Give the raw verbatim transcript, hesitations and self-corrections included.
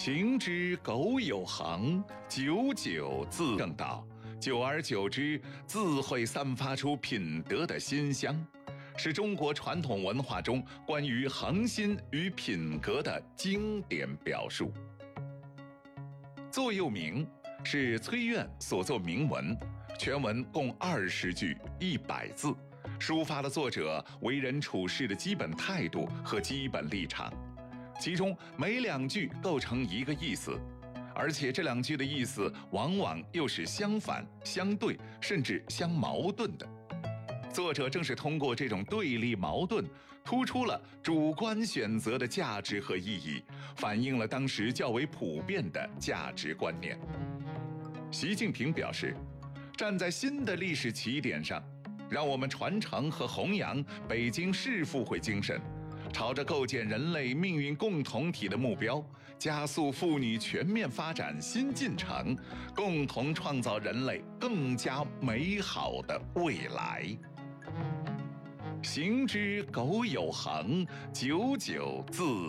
行之苟有恒，久久自正道。久而久之，自会散发出品德的馨香，是中国传统文化中关于恒心与品格的经典表述。座右铭是崔苑所作铭文，全文共二十句一百字，抒发了作者为人处事的基本态度和基本立场。其中每两句构成一个意思，而且这两句的意思往往又是相反、相对，甚至相矛盾的。作者正是通过这种对立矛盾，突出了主观选择的价值和意义，反映了当时较为普遍的价值观念。习近平表示，站在新的历史起点上，让我们传承和弘扬北京市复会精神，朝着构建人类命运共同体的目标，加速妇女全面发展新进程，共同创造人类更加美好的未来。行之苟有恒，久久自